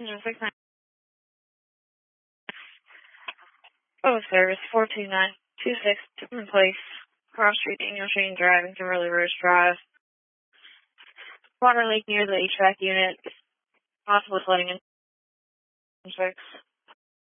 69. Oh, service 42926 in place. Cross Street, Daniel Shane Drive, and Kimberly Rose Drive. Water leak near the HVAC unit. Possible flooding in 6.